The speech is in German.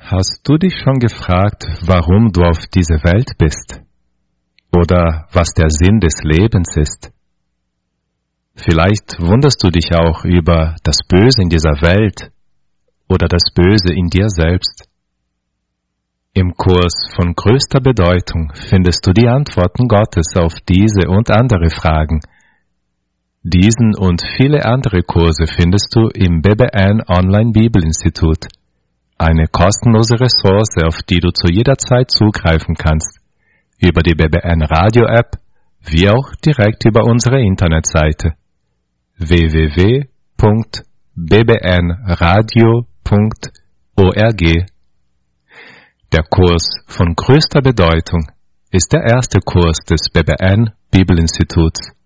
Hast du dich schon gefragt, warum du auf dieser Welt bist? Oder was der Sinn des Lebens ist? Vielleicht wunderst du dich auch über das Böse in dieser Welt oder das Böse in dir selbst. Im Kurs von größter Bedeutung findest du die Antworten Gottes auf diese und andere Fragen. Diesen und viele andere Kurse findest du im BBN Online Bibelinstitut, eine kostenlose Ressource, auf die du zu jeder Zeit zugreifen kannst, über die BBN Radio App, wie auch direkt über unsere Internetseite www.bbnradio.org. Der Kurs von größter Bedeutung ist der erste Kurs des BBN Bibelinstituts.